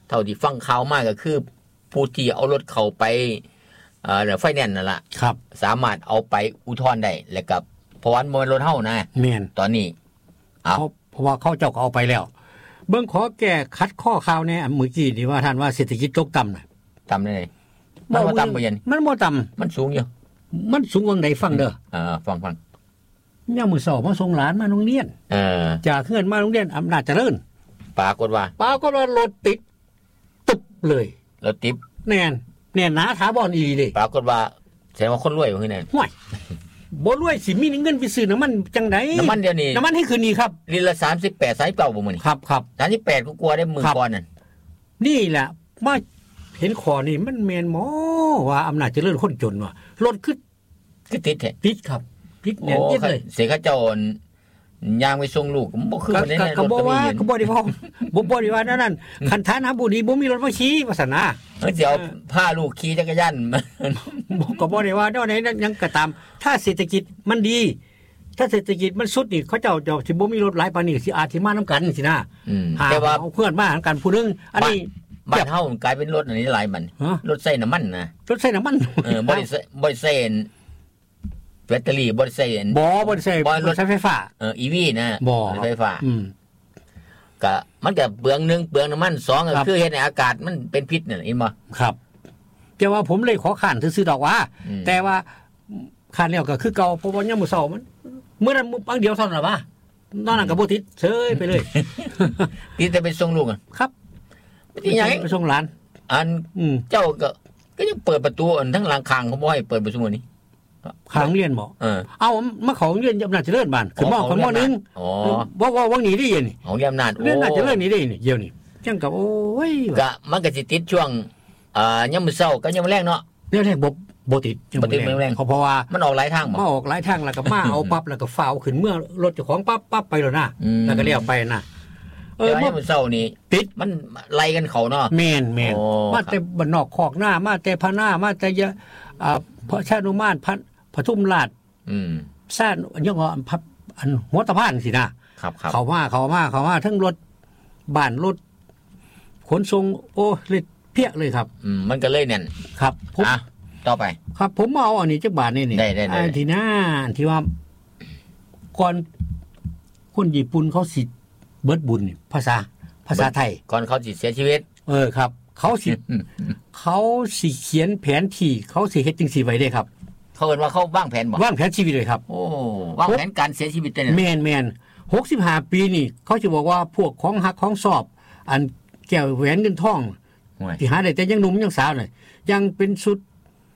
เท่าที่ฟังข่าวมาก็คือผู้ที่เอารถเข้าไปไฟแนนซ์นั่นล่ะครับสามารถเอาไปอุทธรณ์ได้แล้วก็เพราะว่ามันรถเฮานะแม่นตอนนี้เพราะว่าเขาเจ้าก็เอาไปแล้วเบิ่งขอแก้คัดข้อข่าวแน่เมื่อกี้นี่ว่าท่านว่าเศรษฐกิจตกต่ำน่ะต่ำได้เลยมันบ่ต่ำบ่ยันมันบ่ต่ำมันสูงอยู่มันสูงวังใดฟังเด้อฟังยามมื้อเช้ามาส่งหลานมาโรงเรียนจากเฮือนมาโรงเรียนอำนาจเจริญปรากฏว่ารถติดตึบเลยรถติดแน่นหนาถาวรอีหลีเลยปรากฏว่าแสดงว่าคนรวยบ่คือแน่ห่วยบ่รวยสิมีเงินไปซื้อน้ำมันจังได๋น้ำมันเดี๋ยวนี้น้ำมันให้คืนนี้ครับลิตรละ38 39บ่มื้อนี้ครับ 38ก็กลัวได้มื้อก่อนนั่นนี่แหละมาเห็นข้อนี่มันแม่นหมอว่าอำนาจเจริญคนจนว่ารถคือติดแท้ติดครับติดแน่นติดเลยเสียเขาเจ้าย่างไปส่งลูกบ่คือบ่ได้ในรถก็บ่ว่าก็บ่ได้พ้องบ่ได้ว่านั่นคันฐานะบ่ดีบ่มีรถมาขี่ว่าซั่นนะสิเอาพาลูกขี่จักรยานก็บ่ได้ว่าแนวไหนยังก็ตามถ้าเศรษฐกิจมันดีถ้าเศรษฐกิจมันสุดนี่เขาเจ้าสิบ่มีรถหลายปานนี้สิอาจสิมานำกันสินะแต่ว่าเอาเพื่อนมากันผู้นึงอันนี้บ้านเฮากลายเป็นรถอันนี้หลายมันรถใส่น้ำมันนะรถใส่น้ำมันบ่ได้ใส่แบตเตอรี่บ่ได้ใส่บ่ได้ใส่รถไฟฟ้า EV นะรถไฟฟ้าก็มันก็เปลือง1เปลืองน้ำมัน2ก็คือเฮ็ดให้อากาศมันเป็นพิษนั่นเห็นบ่ครับแต่ว่าผมเลยขอค้านซื่อๆดอกว่าแต่ว่าค้านแล้วก็คือเก่าเพราะว่ายามมื้อเช้ามันมื้อนั้นบางเดียวเท่านั้นล่ะว่านอกนั้นก็บ่ติดเฉยไปเลยติดแต่ไปส่งลูกอ่ะครับติหยังไปส่งหลานอันเจ้าก็ยังเปิดประตูอันทั้งหลังคางเขาบ่ให้เปิดบ่ซุมื้อนี้ข้างเรียนบ่เอามาเข้าเรียนอำนาจเจริญบ้านคือมอของมอนึงว่าวังนี้ได้ยินนี่ของอำนาจเรียนอำนาจเจริญนี่ได้นี่เดี๋ยวนี้จังกับโอ้ยก็มันก็สิติดช่วงยามมื้อเช้ากับยามมื้อแลงเนาะเดี๋ยวแรกบ่ติดมื้อแลงเพราะว่ามันออกหลายทางบ่ออกหลายทางแล้วก็มาเอาปั๊บแล้วก็ฟ้าวขึ้นเมื่อรถเจ้าของปั๊บไปแล้วนะแล้วก็เลี้ยวไปนะเมื่อมื้อเช้านี่ติดมันไล่กันเข้าเนาะแม่นมาแต่บ้านนอกคอกหน้ามาแต่พะหน้ามาแต่พระชานุมานปทุมราชซ่านยังว่าอันหัวตะพานสินะครับเข้ามาทั้งรถบ้านรถขนส่งโอ้เลยเพี้ยเลยครับมันก็เลยแน่นครับต่อไปครับผมเอาอันนี้จักบาทนี่ได้ที่หน้าที่ว่าก่อนคนญี่ปุ่นเขาสิเบิดบุญภาษาไทยก่อนเขาสิเสียชีวิตครับเขาสิเขียนแผนที่เขาสิเฮ็ดจังซี่ไว้ได้ครับเขาเอิ้นว่าเขาวางแผนบ่วางแผนชีวิตเลยครับโอ้วางแผนการเสียชีวิตได้แม่น65ปีนี่เขาจะบอกว่าพวกของหักของสอบอันแก้วแหวนเงินทองที่หาได้แต่ยังหนุ่มยังสาวน่ะยังเป็นชุด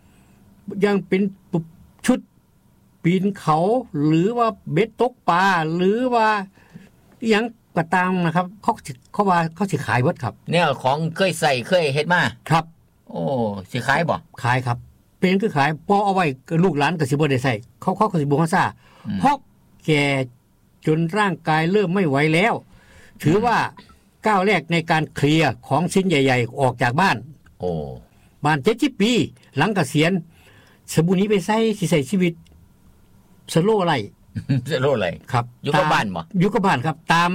ปีนเขาหรือว่าเบ็ดตกปลาหรือว่าหยังก็ตามนะครับเขาว่าเขาสิขายเบิดครับแนวของเคยเฮ็ดมาครับโอ้สิขายบ่ขายครับเป็นคือขายพอเอาไว้ลูกหลานก็สิบ่ได้ใช้เขาก็สิบ่ฮู้ซ่าเพราะแก่จนร่างกายเริ่มไม่ไหวแล้วถือว่าก้าวแรกในการเคลียร์ของชิ้นใหญ่ๆออกจากบ้านบ้าน70ปีหลังเกษียณสบู่นี้ไปใส่ชีวิตสโลไลครับอยู่กับบ้านบ่อยู่กับบ้านครับตาม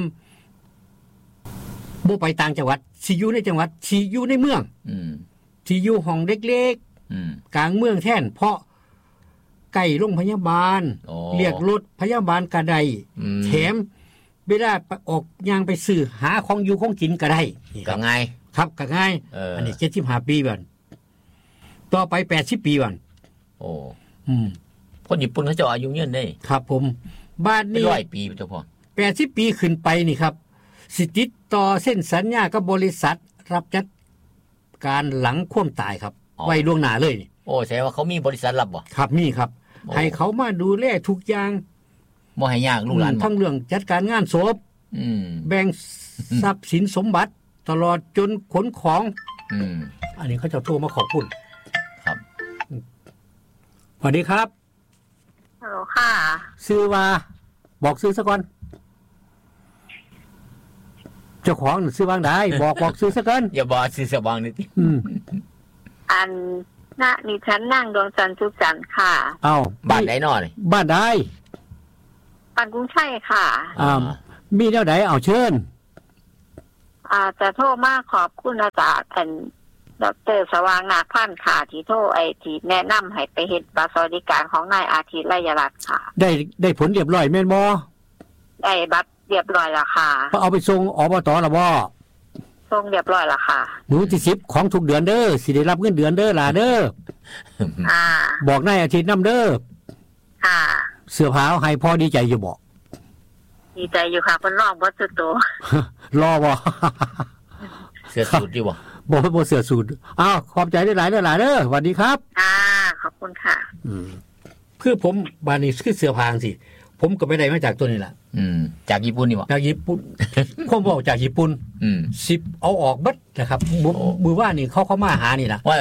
บ่ไปต่างจังหวัดสิอยู่ในจังหวัดสิอยู่ในเมืองสิอยู่ห้องเล็กๆกลางเมืองแทนเพราะใกล้โรงพยาบาลเรียกรถพยาบาลก็ได้แถมเวลาออกย่างไปซื้อหาของอยู่ของกินก็ได้ก็ง่ายครับก็ง่ายอันนี้75ปีบัดต่อไป80ปีบัดโอ้คนญี่ปุ่นเขาจะอายุยืนได้ครับผมบ้านนี้ 100ปีเจ้าพ่อ 80ปีขึ้นไปนี่ครับสิติดต่อเส้นสัญญากับบริษัทรับจัดการหลังความตายครับไว้ล่วงหน้าเลยโอ้แสดงว่าเขามีบริษัทรับบ่ครับมีครับให้เขามาดูแลทุกอย่างบ่ให้ยากลูกหลานทั้งเรื่องจัดการงานศพแบ่งทรัพย์สินสมบัติตลอดจนขนของอันนี้เขาจะโทรมาขอบคุณครับสวัสดีครับฮัลโหลค่ะชื่อว่าบอกชื่อซะก่อนเจ้าของชื่อว่างได้บอกชื่อซะก่อนอย่าบอกชื่อซะบางนิดอันนี่ฉันนั่งดวงจันทร์สุขจันทร์ค่ะบ้านไหนนอนี่บ้านใดบ้านกรุงชัยค่ะมีแนวใดเอาเชิญอาจจะโทรมาขอบคุณอาจารย์ดร.สว่างนาคพันธ์ค่ะที่โทรที่แนะนำให้ไปเฮ็ดบัตรสวัสดิการของนายอาทิตย์ไลยรัตน์ค่ะได้ผลเรียบร้อยแม่นบ่ได้บัตรเรียบร้อยแล้วค่ะเอาไปส่งอบต.แล้วบ่ส่งเรียบร้อยแล้วค่ะหนูที่10ของทุกเดือนเด้อสิได้รับเงินเดือนเด้อล่ะเด้อบอกนายอาทิตย์นำเด้อเสื้อผ้าให้พ่อดีใจอยู่บ่ดีใจอยู่ค่ะเพิ่นร้องบ่สุดโตรอบ่เสื้อสูทอยู่บ่เสื้อสูทอ้าวขอบใจได้หลายเด้อเด้อสวัสดีครับขอบคุณค่ะคือผมบาดนี้คือเสื้อผ้าสิผมก็ไปได้มาจากตัวนี้ล่ะจากญี่ปุ่นนี่บ่จากญี่ปุ่นผมบอกจากญี่ปุ่น10เอาออกเบิดนะครับมือว่านี่เขามาหานี่ล่ะว่า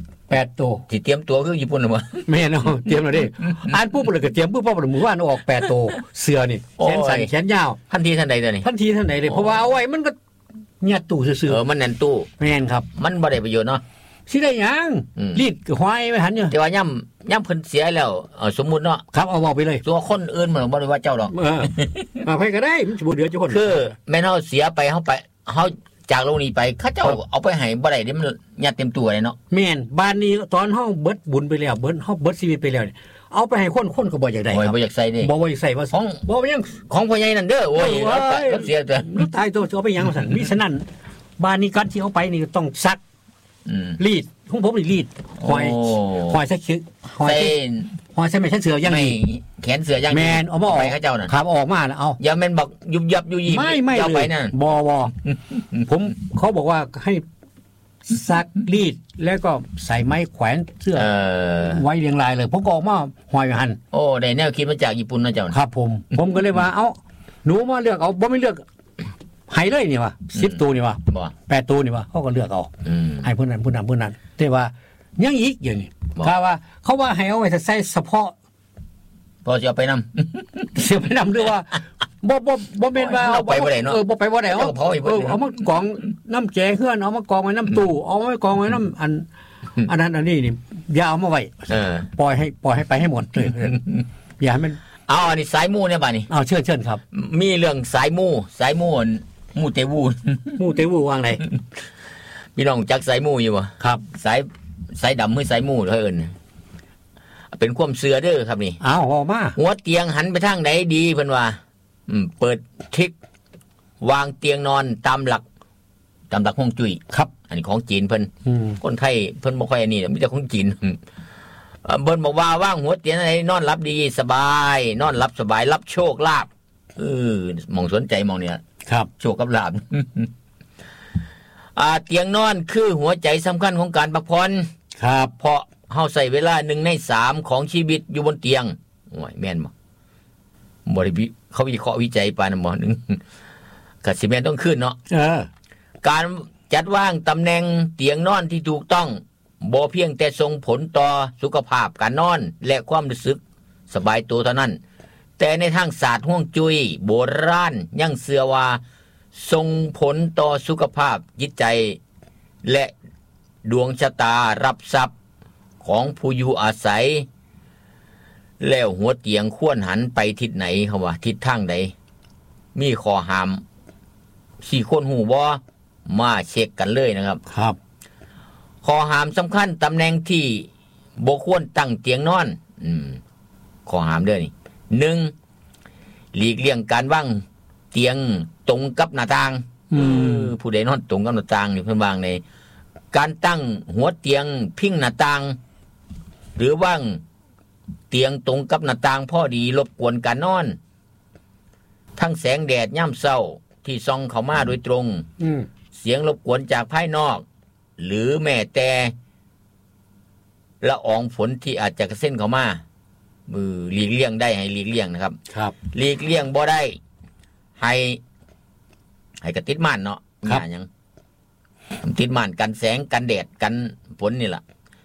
8ตัวสิเตรียมตัวคือญี่ปุ่นบ่แม่นเนาะเตรียมแล้วเด้อ่านปุ๊บเลยก็เตรียมปุ๊บมือว่าออก8ตัวเสื้อนี่แขนสั้นแขนยาวทันทีทันใดตัวนี้ทันทีทันใดเลยเพราะว่าเอาไว้มันก็ยัดตู้ซื่อๆมันแน่นตู้แม่นครับมันบ่ได้ประโยชน์เนาะสิได้หยังรีดห้อยไว้หั่นอยู่แต่ว่าย่ำเพิ่นเสียแล้วสมมุติเนาะครับเอาบอกไปเลยตัวคนอื่นเหมือนบ่ได้ว่าเจ้าดอกไปก็ได้มันสิบ่เดือดเจ้าคนคือแม่นเฮาเสียไปเฮาจากโรงนี้ไปเขาเจ้าเอาไปให้บ่ได้เด้มันยัดเต็มตัวเลยเนาะแม่นบ้านนี้ตอนเฮาเบิดบุญไปแล้วเบิดชีวิตไปแล้วเอาไปให้คนก็บ่อยากได้ครับบ่อยากใส่เด้บ่อยากใส่ว่าของบ่ยังของพ่อใหญ่นั่นเด้อโอ้ยเสียตัวตายตัวเอาไปยังซั่นมิฉะนั้นบ้านนี้กันที่เอาไปนี่ต้องซักรีดของผมนี่รีดหอยใส่ไม่ใช่เสือยังนี่แขนเสือยังแม่นเอามาออกเขาเจ้าน่ะครับออกมาแล้วเอาอย่าแม่นบอกยุบยับยุยีไม่เอาไปนั่นบ่ผมเขาบอกว่าให้ซักรีดแล้วก็ใส่ไม้แขวนเสื้อไว้เรียงรายเลยผมก็ออกมาหอยหันโอ้ได้แนวคิดมาจากญี่ปุ่นนะเจ้าครับผมก็เลยว่าเอ้าหนูมาเลือกเอาบ่ไม่เลือกให้เลยนี่ว่า10ตัวนี่ว่า8ตัวนี่ว่าเขาก็เลือกเอาให้ผู้นั้นแต่ว่ายังอีกอย่างนี้เขาว่าให้เอาไว้ใส่เฉพาะพอจะเอาไปนำเสียไปนำด้วยว่าบ่แม่นว่าเอาไปบ่ได้เนาะบ่ไปบ่ได้เอามากองน้ำแกงเฮือนเอามากองไว้น้ำตู้เอาไว้กองไว้น้ำอันนั้นอันนี้นี่อย่าเอามาไว้ปล่อยให้ไปให้หมดเลยอย่าให้มันอันนี้สายมู่เนี่ยป่ะนี่เชิญครับมีเรื่องสายมู่มู่เตวูวางไหนพี่น้องจักสายมู่อยู่บ่ครับสายดำมือสายมู่เอิ้นเป็นความเสือเด้อครับนี่ออกมาหัวเตียงหันไปทางไหนดีเพิ่นว่าเปิดทริกวางเตียงนอนตามหลักฮวงจุ้ยครับอันนี้ของจีนเพิ่นคนไทยเพิ่นบ่ค่อยอันนี้มีแต่ของจีนเพิ่นบอกว่าวางหัวเตียงไหนนอนหลับดีสบายนอนหลับสบายรับโชคลาภมองสนใจมองเนี่ยครับโชคกับลาภเตียงนอนคือหัวใจสำคัญของการพักผ่อนครับเพราะเฮาใส่เวลา1ใน3ของชีวิตอยู่บนเตียงโอ้ยแม่นบ่ได้เขาวิเคราะห์วิจัยปานนั้นบ่นึงก็สิแม่นต้องขึ้นเนาะการจัดวางตำแหน่งเตียงนอนที่ถูกต้องบ่เพียงแต่ส่งผลต่อสุขภาพการนอนและความรู้สึกสบายตัวเท่านั้นแต่ในทางศาสตร์ฮวงจุ้ยโบราณยังเชื่อว่าส่งผลต่อสุขภาพจิตใจและดวงชะตารับทรัพย์ของผู้อยู่อาศัยแล้วหัวเตียงควรหันไปทิศไหนเขาว่าทิศทางใดมีข้อห้ามสี่คนหูบ่มาเช็คกันเลยนะครับครับข้อห้ามสำคัญตำแหน่งที่บ่ควรตั้งเตียงนอนข้อห้ามเด้อนี่1หลีกเลี่ยงการวางเตียงตรงกับหน้าต่างผู้ใดนอนตรงกับหน้าต่างนี่เพิ่นวางในการตั้งหัวเตียงพิงหน้าต่างหรือว่างเตียงตรงกับหน้าต่างพอดีรบกวนการนอนทั้งแสงแดดย่ำเช้าที่ส่องเข้ามาโดยตรงเสียงรบกวนจากภายนอกหรือแม้แต่ละอองฝนที่อาจจะกระเซ็นเข้ามาหลีกเลี่ยงได้ให้หลีกเลี่ยงนะครับหลีกเลี่ยงบ่ได้ให้กระติดม่านเนาะอย่างติดม่านกันแสงกันแดดกันฝนนี่ล่ะ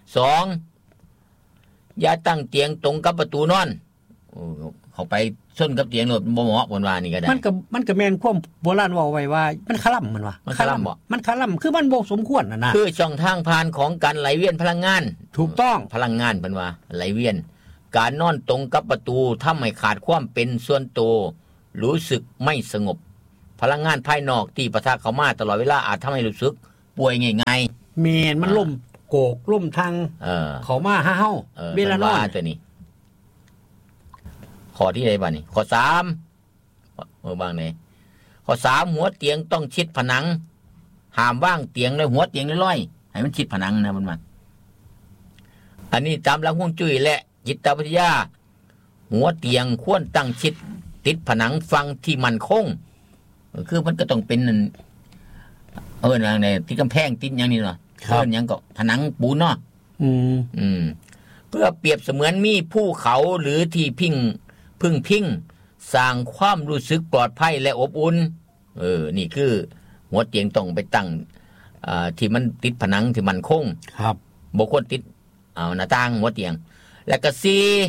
2อย่าตั้งเตียงตรงกับประตูนอนเข้าไปชนกับเตียงโนดบ่เหมาะบนว่านี่ก็ได้มันก็แม่นความโบราณว่าไว้ว่ามันคล่ำมันว่ามันคล่ำบ่มันคล่ำคือมันบ่สมควรนะคือช่องทางผ่านของการไหลเวียนพลังงานถูกต้องพลังงานเพิ่นว่าไหลเวียนการนอนตรงกับประตูทำให้ขาดความเป็นส่วนตัวรู้สึกไม่สงบพลังงานภายนอกที่ปะทะเข้ามาตลอดเวลาอาจทำให้รู้สึกป่วยง่ายๆแม่นมันล่มโกกล่มทางเข้ามาหาเฮาเวลานอนตัวนี้ข้อที่ใดบ้านี่ข้อ3บางไหนข้อ3หัวเตียงต้องชิดผนังห้ามว่างเตียงแล้วหัวเตียงลอยๆให้มันชิดผนังนะมันอันนี้ตามหลักฮวงจุ้ยและจิตวิทยาหัวเตียงควรตั้งชิดติดผนังฟังที่มั่นคงคือมันก็ต้องเป็นในที่กำแพงติดอย่างนี้เนาะอย่างก็ผนังปูนเนาะเพื่อเปรียบเสมือนมีภูเขาหรือที่พึ่งสร้างความรู้สึกปลอดภัยและอบอุ่นนี่คือหัวเตียงต้องไปตั้งที่มันติดผนังที่มันคงครับบ่ควรติดหน้าต่างหัวเตียงและก็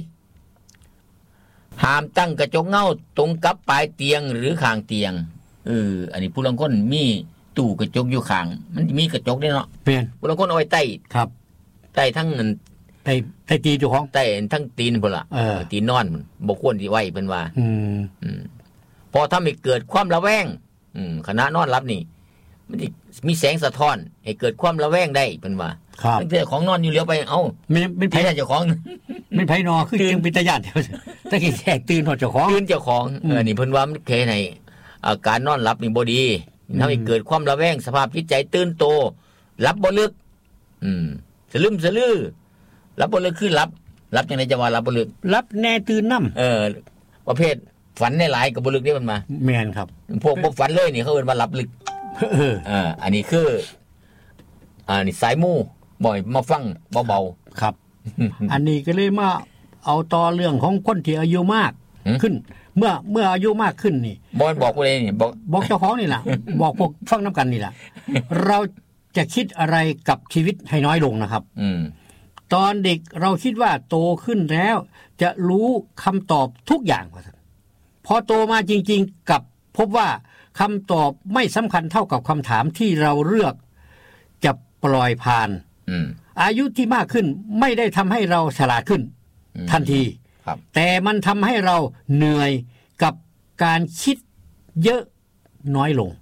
4ห้ามตั้งกระจกเงาตรงกับปลายเตียงหรือข้างเตียงอันนี้ผู้ลางคนมีตู้กระจกอยู่ข้างมันมีกระจกด้วยเนาะเป็นผู้ลางคนเอาไว้ใต้ครับใต้ทั้งใต้ตีนเจ้าของใต้ทั้งตีนพุ่นล่ะตีนนอนบ่ควรสิไว้เพิ่นว่าพอถ้าไม่เกิดความระแวงขณะนอนหลับนี่มันมีแสงสะท้อนให้เกิดความระแวงได้เพิ่นว่าครับเจ้าของนอนอยู่เลี้ยวไปเป็นไผเจ้าของเป็นไผนอคือจึงเป็นตาญาติถ้าแขกตื่นเจ้าของตื่นเจ้าของนี่เพิ่นว่ามันแค่ให้อาการนอนหลับนี่บ่ดีทำให้เกิดความระแวงสภาพจิตใจตื่นโตหลับบ่ลึกสลึมสลือหลับบ่ลึกคือหลับจังได๋จะว่าหลับบ่ลึกหลับแน่ตื่นนำประเภทฝันได้หลายก็บ่ลึกได้มันมาแม่นครับพวกบ่ฝันเลยนี่เขาเอิ้นว่าหลับลึกอันนี้คือนี่สายมูบ่อยมาฟังเบาๆครับ อันนี้ก็เลยมาเอาต่อเรื่องของคนที่อายุมากขึ้นเมื่ออายุมากขึ้นนี่บอกว่านี่บอกเจ้าของนี่ล่ะ บอกพวกฟังน้ำกันนี่ล่ะ เราจะคิดอะไรกับชีวิตให้น้อยลงนะครับตอนเด็กเราคิดว่าโตขึ้นแล้วจะรู้คำตอบทุกอย่างพอโตมาจริงๆกับพบว่าคำตอบไม่สำคัญเท่ากับคำถามที่เราเลือกจะปล่อยผ่านอายุที่มากขึ้นไม่ได้ทำให้เราฉลาดขึ้นทันทีแต่มันทำให้เราเหนื่อยกับการคิดเยอะน้อยลง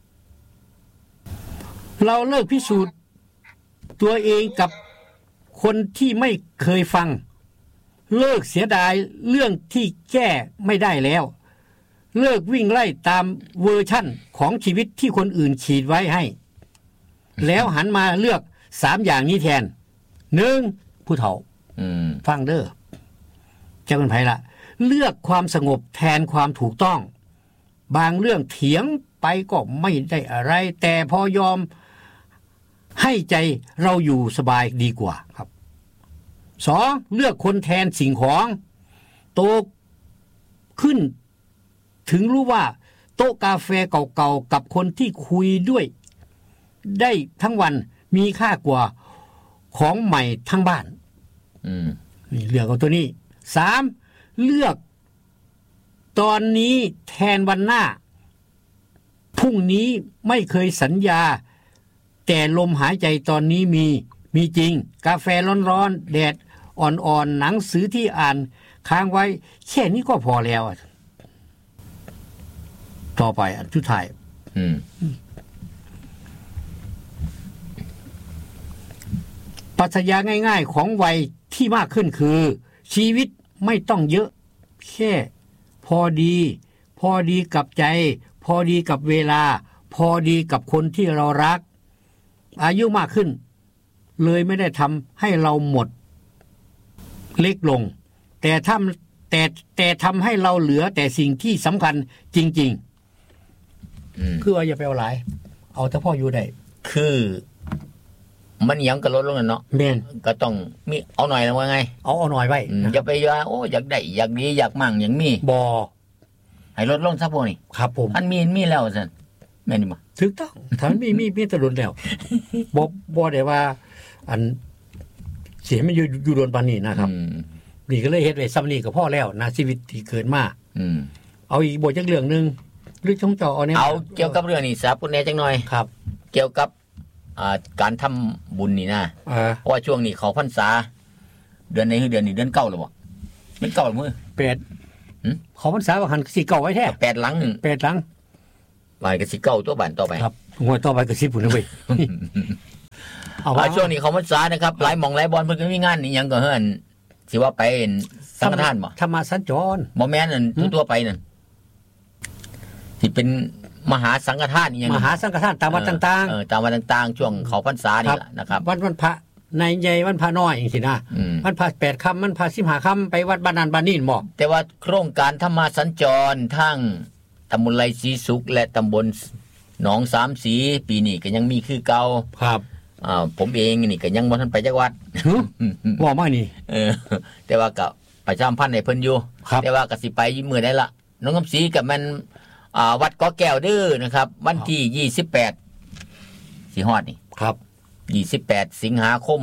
เราเลิกพิสูจน์ตัวเองกับคนที่ไม่เคยฟังเลิกเสียดายเรื่องที่แก้ไม่ได้แล้วเลิกวิ่งไล่ตามเวอร์ชั่นของชีวิตที่คนอื่นขีดไว้ให้แล้วหันมาเลือก3อย่างนี้แทน1ผู้เฒ่าฟังเด้อจะเป็นไผล่ะเลือกความสงบแทนความถูกต้องบางเรื่องเถียงไปก็ไม่ได้อะไรแต่พอยอมให้ใจเราอยู่สบายดีกว่าครับ2เลือกคนแทนสิ่งของโตขึ้นถึงรู้ว่าโต๊ะกาแฟเก่าๆกับคนที่คุยด้วยได้ทั้งวันมีค่ากว่าของใหม่ทั้งบ้านนี่เลือกเอาตัวนี้3เลือกตอนนี้แทนวันหน้าพรุ่งนี้ไม่เคยสัญญาแต่ลมหายใจตอนนี้มีจริงกาแฟร้อนๆแดดอ่อนๆหนังสือที่อ่านค้างไว้แค่นี้ก็พอแล้วต่อไปอันสุดท้ายปรัชญาง่ายๆของวัยที่มากขึ้นคือชีวิตไม่ต้องเยอะแค่พอดีกับใจพอดีกับเวลาพอดีกับคนที่เรารักอายุมากขึ้นเลยไม่ได้ทำให้เราหมดเล็กลงแต่ทำให้เราเหลือแต่สิ่งที่สำคัญจริงๆคือว่าอย่าไปเอาหลายเอาแต่พ่ออยู่ได้คือมันยังก็ลดลงเนาะแม่นก็ต้องมีเอาหน่อยนะว่าไงเอาหน่อยไว้อย่าไปว่าโอ้อยากได้อยากดีอยากมั่งอย่างมีบ่ให้ลดลงซะพวกนี้ครับผมอันมีแล้วซั่นแม่นบ่ถูกต้องถ้ามีตะลุนแล้วบ่ได้ว่าอันเสียมันอยู่โดนปานนี้นะครับนี่ก็เลยเฮ็ดไว้ซ้ำนี้ก็พอแล้วนะชีวิตที่เกิดมาเอาอีกบ่จักเรื่องนึงหรือช่องจอเอาเกี่ยวกับเรื่องนี้ซะพุ่นแน่จังหน่อยครับเกี่ยวกับการทำบุญนี่นะเพราะว่าช่วงนี้เขาพรรษาเดือนนี้คือเดือนนี้เดือน9แล้วบ่มัน9มื้อ 8เขาพรรษาว่าหันสิ9ไว้แท้ 8หลัง 8หลังบ้านก็สิเก้าตัวบ้านต่อไปครับงวดต่อไปก็10พุ่นเว้ยช่วงนี้เขาพรรษานะครับหลายหม่องหลายบ่อนเพิ่นก็มีงานอีหยังก็เฮิ้นสิว่าไปสังฆทานบ่ธรรมสัญจรบ่แม่นนั่นทั่วๆไปนั่นที่เป็นมหาสังฆทานอีหยังมหาสังฆทานตามวัดต่างๆตามวัดต่างๆช่วงเข้าพรรษานี่ล่ะนะครับวันพระในใหญ่วันพระน้อยจังซี่นะวันพระ8ค่ำวันพระ15ค่ำไปวัดบ้านนั้นบ้านนี้บ่แต่ว่าโครงการธรรมสัญจรทั้งตำบลไรศรีสุขและตำบลหนองสามสีปีนี้ก็ยังมีคือเก่าครับผมเองนี่ก็ยังบ่ทันไปจักวัดว่ามานี่แต่ว่าก็ประชาสัมพันธ์ให้เพิ่นอยู่แต่ว่าก็สิไปมื้อใดล่ะน้องคำศรีก็มันวัดเกาะแก้วเด้อนะครับวันที่28สิฮอดนี่ครับ 28สิงหาคม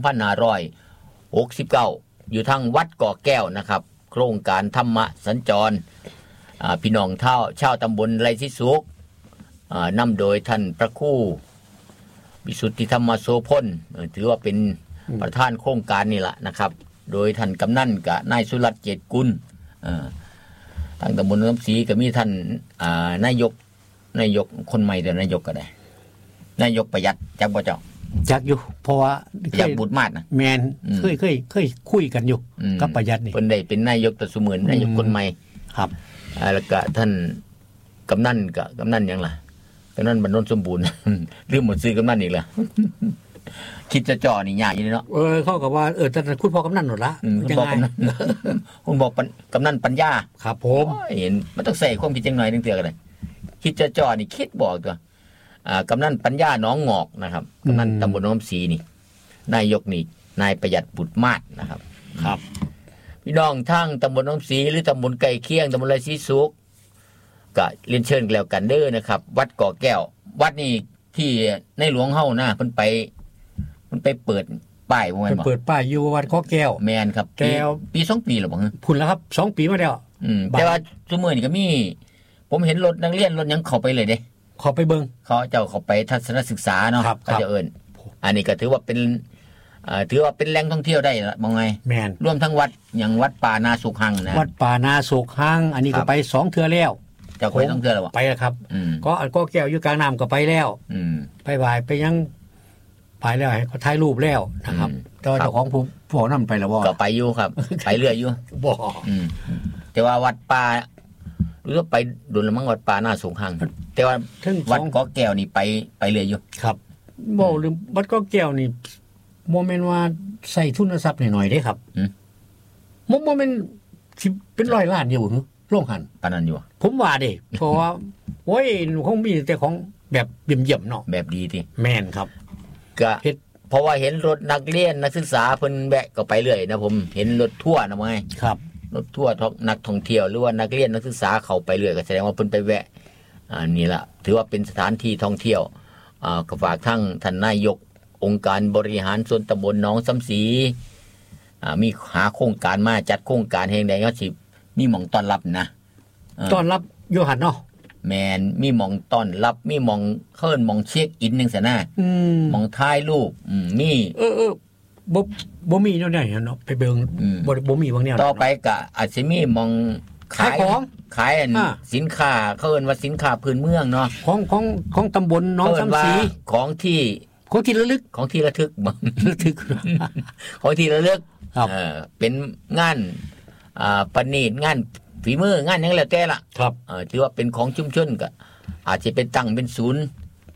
2569อยู่ทางวัดเกาะแก้วนะครับโครงการธรรมสัญจรพี่น้องชาวตำบลไรศรีสุขนำโดยท่านพระครูวิสุทธิธรรมโสพลถือว่าเป็นประธานโครงการนี่แหละนะครับโดยท่านกำนันกับนายสุรัตน์เจตกุลทางตำบลน้ำศรีก็มีท่านนายกคนใหม่แต่นายกก็ได้นายกประหยัดจักบ่เจ้าจักอยู่เพราะว่าประหยัดบุตรมาศนะแมนเคยคุยกันอยู่กับประหยัดนี่เพิ่นได้เป็นนายกตะสุเมินนายกคนใหม่ครับแล้วก็ท่านกำนันหยังล่ะกำนันบรรณสมบูรณ์ลืมหมดซื้อกำนันอีกแล้วคิดจะจ่อนี่ยากอยู่เนาะเขาก็ว่าแต่คุณพ่อกำนันหมดละยังไงคุณบอกกำนันปัญญาครับผมเห็นมันต้องใส่ความคิดจังหน่อยนึงเตือนกันเลยคิดจะจ่อนี่คิดบอกตัวกำนันปัญญาหนองงอกนะครับกำนันตำบลน้ำศรีนี่นายกนี่นายประหยัดบุตรมาศนะครับครับพี่น้องทั้งตำบลน้ำศรีหรือตำบลไก่เคียงตำบลไรศรีสุขก็เรียนเชิญแล้วกันเด้อนะครับวัดเกาะแก้ววัดนี่ที่ในหลวงเฮานะเพิ่นไปเปิดป้ายบ่แม่นบ่เปิดป้ายอยู่วัดเกาะแก้วแม่นครับปี2ปีแล้วบ่พุ่นแล้วครับ2ปีมาแล้วแต่ว่าซุมื้อนี่ก็มีผมเห็นรถนักเรียนรถหยังเข้าไปเลยเด้เข้าไปเบิ่งเข้าไปทัศนศึกษาเนาะก็จะเอิ้นอันนี้ก็ถือว่าเป็นแหล่งท่องเที่ยวได้ละบ่ไงแม่นรวมทั้งวัดอย่างวัดป่านาสุขหังนะวัดป่านาสุขหังอันนี้ก็ไป2เทื่อแล้วเจ้าไป2เทื่อแล้วบ่ไปแล้วครับก็แก้วอยู่กลางน้ำก็ไปแล้วไปบ่ายไปยังไปแล้วก็ถ่ายรูปแล้วนะครับแต่เจ้าของผู้นำไปแล้วบ่ก็ไปอยู่ครับไปเรื่อยอยู่บ่แต่ว่าวัดป่าหรือไปดุลมังวัดป่านาสุขหังแต่ว่าวัดเกาะแก้วนี่ไปเรื่อยอยู่ครับบ่หรือวัดเกาะแก้วนี่บ่แม่นว่าใส่ทุนทรัพย์หน่อยๆเด้ครับบ่แม่นสิเป็น100ล้านอยู่โรงหันปานนั้นอยู่ผมว่าเด้เพราะว่าโอ้ยคงมีแต่ของแบบเยี่ยมๆเนาะแบบดีติแม่นครับก็เพราะว่าเห็นรถนักเรียนนักศึกษาเพิ่นแวะก็ไปเรื่อยนะผมเห็นรถทัวร์นะมั้ยครับรถทัวร์นักท่องเที่ยวหรือว่านักเรียนนักศึกษาเข้าไปเรื่อยก็แสดงว่าเพิ่นไปแวะนี่ล่ะถือว่าเป็นสถานที่ท่องเที่ยวก็ฝากทั้งท่านนายกองค์การบริหารส่วนตำบลหนองสำศรีมีหาโครงการมาจัดโครงการแห่งใดก็สิมีหม่องต้อนรับนะต้อนรับอยู่หั่นเนาะแม่นมีหม่องต้อนรับมีหม่องเคิ้นหม่องเช็คอินจังซั่นน่ะหม่องถ่ายรูปมีบ่มีแนวใดเนาะไปเบิ่งบ่มีบางแนวต่อไปก็อาจสิมีหม่องขายของขายสินค้าเขาเอิ้นว่าสินค้าพื้นเมืองเนาะของตำบลหนองสำศรีของที่ระลึกของที่ระทึกบ่ระทึกของที่ระลึกเป็นงานประณีตงานฝีมืองานหยังแล้วแต่ล่ะครับถือว่าเป็นของชุมชนก็อาจจะเป็นตั้งเป็นศูนย์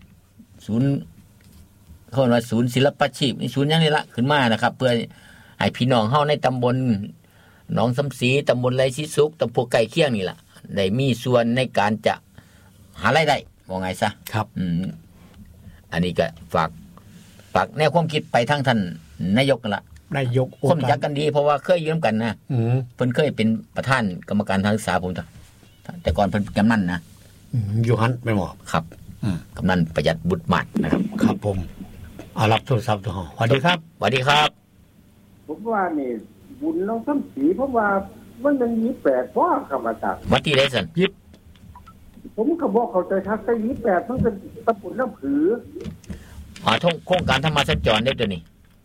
เขาเรียกว่าศูนย์ศิลปาชีพนี่ศูนย์หยังนี่ล่ะขึ้นมานะครับเพื่อให้พี่น้องเฮาในตำบลหนองสำศรีตำบลไรศรีสุขตำบลใกล้เคียงนี่ล่ะได้มีส่วนในการจะหารายได้ว่าไงซะครับอันนี้ก็ฝากแนวความคิดไปทางท่านนายกนั่นล่ะนายกคนรู้จักกันดีเพราะว่าเคยอยู่นำกันนะเพิ่นเคยเป็นประธานกรรมการทางศึกษาผมแต่ก่อนเพิ่นกำนันนะอยู่หั่นแม่นบ่ครับกำนันประหยัดบุตรมาศนะครับครับผมรับโทรศัพท์ต่อสวัสดีครับสวัสดีครับผมว่านี่บุญน้องสำศรีเพราะว่ามันเป็น28บ่ครับอาจารย์วันที่ใดซั่นผมก็บอกเข้าใจทักแต่28มันเป็นตำบลน้ำผือโครงการธรรมสัญจรได้ตัวนี้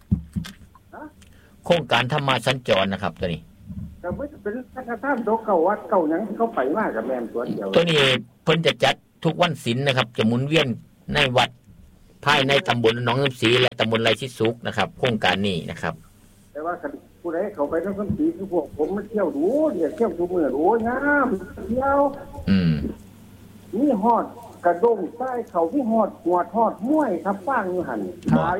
โครงการธรรมสัญจรนะครับตัวนี้ก็ไม่เป็นสังฆทานโดเก่าวัดเก่าหยังเขาไปมากับแม่นตัวเดียวตัวนี้เพิ่นจะจัดทุกวันศีลนะครับจะหมุนเวียนในวัดภายในตำบลหนองน้ำศรีและตำบลไรชิดสุขนะครับโครงการนี้นะครับแต่ว่าผู้ใดเข้าไปหนองน้ำศรีคือพวกผมมันเที่ยวดูเนี่ยเที่ยวดูมื้อโอ้ยงามเที่ยวมีฮอดกระด้งใต้เขามีฮอดหัวทอดม้วยครับฟางอยู่หั่นขาย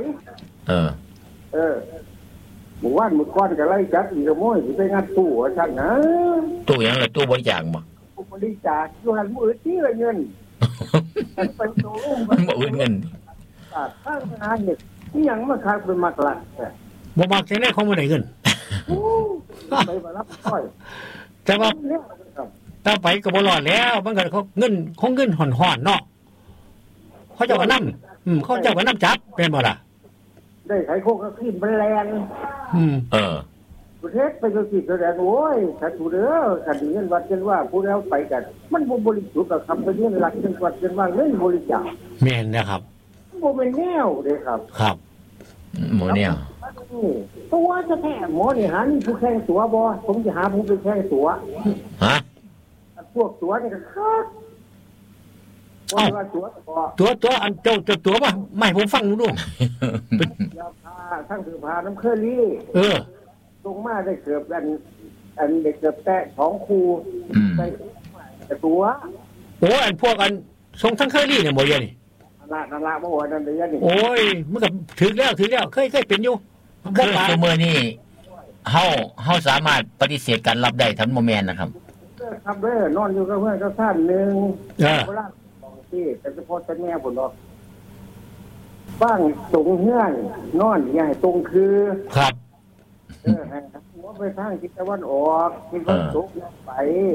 หมู่บ้านหมู่ก้อนก็ไล่จับอีกม้วยสิไปงัดตู้ว่าซั่นนะตู้หยังล่ะตู้บริจาคบ่บริจาคอยู่หั่นมื้อที่ละเงินไปโตมันบ่อื่นเงินทางงานเนี่ยอีหยังมาคักเป็นมักลักบ่มักจังได๋ของบ่ได้เงินไปบ่รับค่อยแต่ว่าถ้าไปก็บ่รอดแล้วมันก็เขาเงินของเงินห่อนๆเนาะเขาเจ้าก็นำเขาเจ้าก็นำจับเป็นบ่ล่ะได้ไขโคกก็ขึ้นแรงประเทศไปก็สิแสดงโอ้ยถ้าถูเด้อคันเงินวัดกันว่าผู้แล้วไปกันมันบ่บริสุทธิ์กับคำไปเงินหลักจังหวัดกันว่าเงินบริจาคแม่นนะครับบ่เป็นแนวเด้ครับครับหมอเนี่ยตัวจะแท้หมอนี่หานี่ผู้แข่งตัวบ่ผมจะหาผู้ไปแข่งตัวฮะพวกตัวนี่ก็คักว่าตัวอันเจ้าตัวว่าไม่ผมฟังดูยาพาทั้งถือพาน้ำเคลี่ตรงมาได้เกือบอันเด็กเกือบแตะ2คู่แต่ตัวโอ้อันพวกอันทรงทั้งเคลี่เนี่ยบ่เยอะนี่นั่นละบ่ว่านั่นเด้นี่โอ้ยมันก็ถึงแล้วเคยเป็นอยู่คือเมื่อนี้เฮาสามารถปฏิเสธการรับได้ทั้งบ่แม่นนะครับครับเด้อนอนอยู่กับเพื่อนก็ท่านนึงโบราณที่แต่เฉพาะแต่แม่ผมบอกบ้างตรงเฮือนนอนใหญ่ตรงคือครับหัวไปทางทิศตะวันออกทิศตะวันตกไป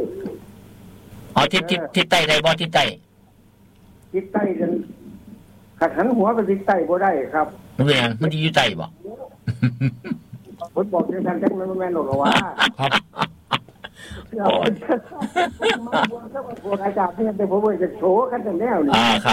ทิศใต้ได้บ่ทิศใต้ทิศใต้กันหันหัวไปทิศใต้บ่ได้ครับมันเป็นหยังมันสิอยู่ใต้บ่ผมบอกจังซั่นจังมันแม่นหรอกว่าครับมาบวชถ้าว่าพวกอาจารย์เนี่ยแต่ผมจะโชว์กันแต่แนวนี่ครับ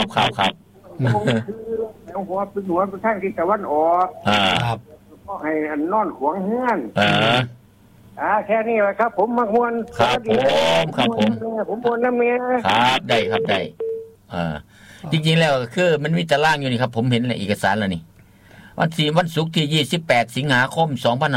แล้วหัวเป็นหัวไปทางทิศตะวันออกครับก็ให้นอนขวางเฮือนแค่นี้แหละครับผมมักม่วนครับผมม่วนน้ำเมียครับได้ครับได้จริงๆแล้วคือมันมีตารางอยู่นี่ครับผมเห็นในเอกสารแล้วนี่วันศุกร์ที่28สิงหาคม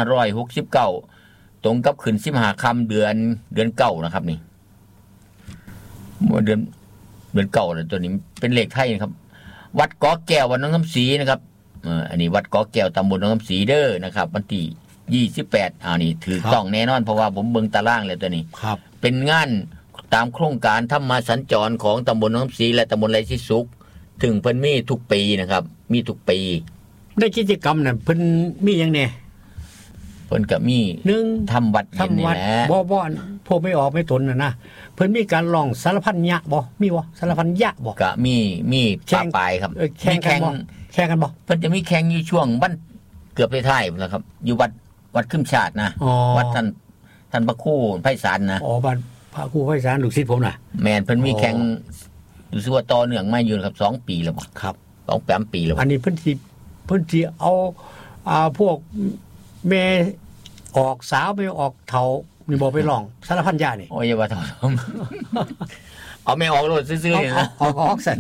2569ตรงกับขึ้น15ค่ำเดือน9นะครับนี่เดือน9แล้วตัวนี้เป็นเลขไทยนะครับวัดเกาะแก้ววัดหนองน้ำศรีนะครับอันนี้วัดเกาะแก้วตำบลหนองน้ำศรีเด้อนะครับวันที่28นี่ถือต้องแน่นอนเพราะว่าผมเบิ่งตารางแล้วตัวนี้ครับเป็นงานตามโครงการธรรมสัญจรของตำบลหนองน้ำศรีและตำบลไรชิดสุขถึงเพิ่นมีทุกปีนะครับมีทุกปีในกิจกรรมน่ะเพิ่นมีหยังแน่เพิ่นก็มี1ทำวัดเย็นนี่แหละบ่พวกไม่ออกไม่ตนน่ะนะเพิ่นมีการร้องสารพันยะบ่มีบ่สารพันยะบ่ก็มีปาปลายครับมีแข่งกันบ่เพิ่นจะมีแข่งอยู่ช่วงวันเกือบท้ายๆนะครับอยู่วัดขึ้นชาตินะวัดท่านพระครูไพศาลนะบ้านพระครูไพศาลลูกศิษย์ผมน่ะแม่นเพิ่นมีแข่งรู้สึกว่าต่อเนื่องมาอยู่ครับ2ปีแล้วบ่ครับ 2-3ปีแล้วอันนี้เพิ่นสิเอาพวกแม่ออกสาวไปออกเฒ่ามีบ่ไปร้องสารพันยะนี่โอ้ยอย่าว่าเฒ่าเอาไม่ออกโลดซื่อๆนี่นะออกซั่น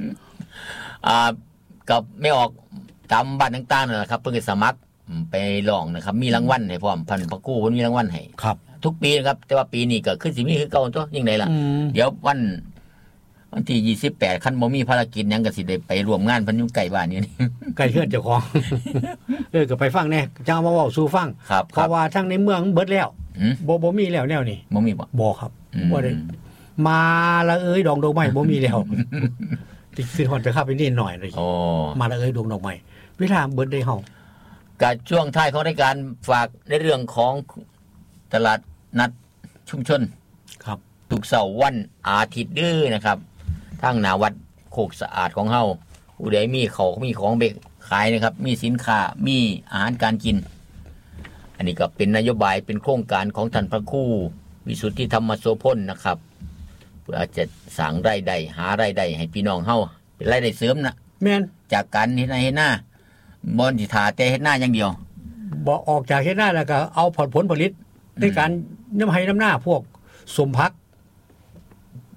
กับไม่ออกตามบ้านต่างๆนั่นแหละครับเพิ่นก็สมัครไปร้องนะครับมีรางวัลให้พร้อมพันพระครูเพิ่นมีรางวัลให้ครับทุกปีนะครับแต่ว่าปีนี้ก็คือสิมีคือเก่าตัวจังได๋ล่ะเดี๋ยววันที่28คันบ่มีภารกิจหยังก็สิได้ไปร่วมงานเพิ่นอยู่ใกล้บ้านอยู่นี่ใกล้เฮือนเจ้าของก็ไปฟังแน่จังมาเว้าสู่ฟังเพราะว่าทั้งในเมืองเบิดแล้วบ่มีแล้วแนวนี้บ่มีบ่ครับบ่ได้มาละเอ้ยดอกไม้บ่มีแล้วติสิฮอดจะเข้าไปนิดหน่อยเลยมาละเอ้ยดอกไม้เวลาเบิดได้เฮาก็ช่วงท้ายของรายการฝากในเรื่องของตลาดนัดชุมชนครับทุกเสาร์วันอาทิตย์ดื้อนะครับทางหน้าวัดโคกสะอาดของเฮาผู้ใดมีของเบกขายนะครับมีสินค้ามีอาหารการกินอันนี้ก็เป็นนโยบายเป็นโครงการของท่านพระครูวิสุทธิธรรมโสพลนะครับเพื่อจะสร้างรายได้หารายได้ให้พี่น้องเฮาเป็นรายได้เสริมนะแม่นจากการเฮ็ดหน้าบ่สิท่าแต่เฮ็ดหน้าอย่างเดียวบ่ออกจากเฮ็ดหน้าแล้วก็เอาผลผลิตในการนำให้น้ำหน้าพวกสมพัก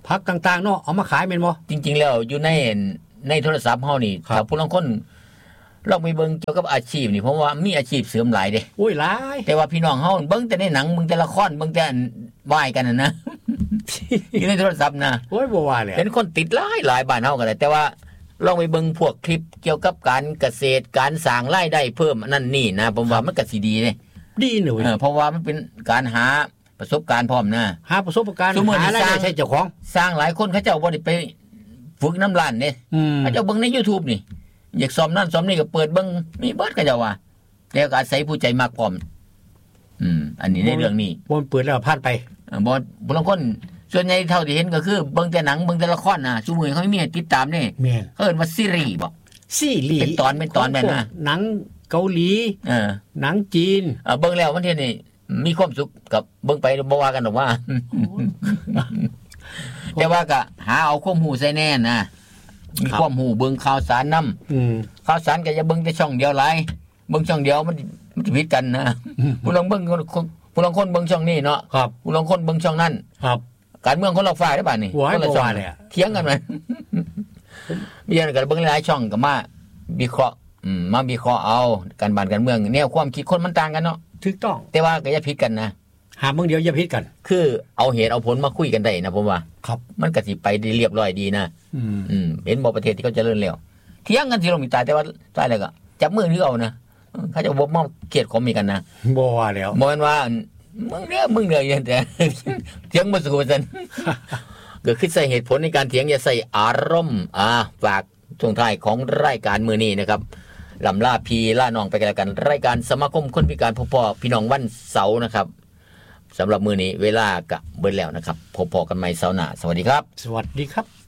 ผักต่างๆเนาะเอามาขายแม่นบ่จริงๆแล้วอยู่ในโทรศัพท์เฮานี่ถ้าผู้ลางคนลองไปเบิ่งเกี่ยวกับอาชีพนี่เพราะว่ามีอาชีพเสริมหลายเด้โอ้ยหลายแต่ว่าพี่น้องเฮาเบิ่งแต่ในหนังเบิ่งแต่ละครเบิ่งแต่วายกันนะ อยู่ในโทรศัพท์นะโอ้ยบ่ว่าเลยเห็นคนติดหลายบ้านเฮาก็ได้แต่ว่าลองไปเบิ่งพวกคลิปเกี่ยวกับการเกษตรการสร้างรายได้เพิ่มนั่นนี่นะผมว่ามันก็สิดีเด้ดีหนูเพราะว่ามันเป็นการหาประสบการณ์พร้อมนะหาประสบการณ์หารายได้ใช้เจ้าของสร้างหลายคนเขาเจ้าบ่ได้ไปฝึกน้ำร้านเด้เขาเจ้าเบิ่งใน YouTube นี่อยากซ่อมนั่นซ่อมนี่ก็เปิดเบิ่งมีเบิดเขาเจ้าว่าแล้วก็อาศัยผู้ใจมากพร้อมอันนี้ในเรื่องนี้บ่เปิดแล้วผ่านไปบ่บางคนส่วนใหญ่เท่าที่เห็นก็คือเบิ่งแต่หนังเบิ่งแต่ละครน่ะซุมื้อเขาไม่มีให้ติดตามนี่เขาเอิ้นว่าซีรีส์บ่ซีรีส์เป็นตอนแบบนั้นหนังเกาหลีหนังจีนเบิ่งแล้วมันเฮ็ดนี่มีความสุขกับเบิ่งไปบ่ว่ากันหรอกว่าแต่ว่าก็หาเอาความรู้ใส่แน่นะมีความรู้เบิ่งข่าวสารนำข่าวสารก็อย่าเบิ่งแต่ช่องเดียวหลายเบิ่งช่องเดียวมันสิผิดกันนะผู้ลองเบิ่งผู้ลองคนเบิ่งช่องนี้เนาะผู้ลองคนเบิ่งช่องนั้นครับการเมืองคนละฝ่ายได้ป่ะนี่คนละช่องเถียงกันมั้ยมีอย่างก็เบิ่งหลายช่องก็มาวิเคราะห์มาวิเคราะห์เอาการบ้านการเมืองแนวความคิดคนมันต่างกันเนาะถูกต้องแต่ว่าก็อย่าผิดกันนะหาเบิ่งเดียวอย่าผิดกันคือเอาเหตุเอาผลมาคุยกันได้นะผมว่าครับมันก็สิไปได้เรียบร้อยดีนะเห็นบ่ประเทศที่เขาเจริญแล้วเถียงกันสิลงมีตายแต่ว่าตายแล้วก็จับมือถือเอานะเขาจะบ่มอบเกียรติคมมีกันนะบ่ว่าแล้วบ่แม่นว่ามึงเนี่ยอย่างแต่เถียงบ่สู้กันก็คือใส่เหตุผลในการเถียงอย่าใส่อารมณ์ฝากช่วงท้ายของรายการมื้อนี้นะครับลำลาพี่ล่าน้องไปกันแล้วกันรายการสมาคมคนพิการพ่อพี่น้องวันเสาร์นะครับสำหรับมื้อนี้เวลาก็เบิดแล้วนะครับพบกันใหม่เสาร์หน้าสวัสดีครับสวัสดีครับ